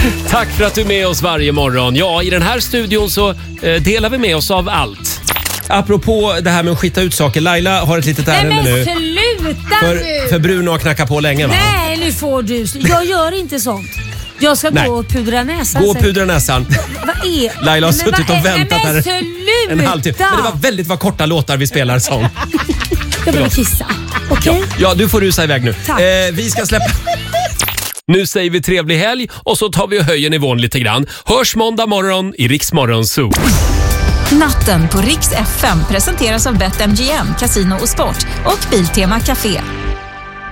Tack för att du är med oss varje morgon. Ja, i den här studion så delar vi med oss av allt. Apropå det här med att skita ut saker. Laila har ett litet ärende nu. Nej men sluta nu! För Bruno har knackat på länge, va? Nej, nu får du. Jag gör inte sånt. Jag ska gå och pudra näsan. Gå och pudra näsan. Vad är? Laila har suttit och väntat här en halvtimme. Men det var korta låtar vi spelar som. Jag behöver kissa. Okej? Okay? Ja, du får rusa iväg nu. Tack. Vi ska släppa... Nu säger vi trevlig helg och så tar vi och höjer nivån lite grann. Hörs måndag morgon i Rix Morgon Zoo. Natten på Rix FM presenteras av BetMGM, Casino och Sport och Biltema Café.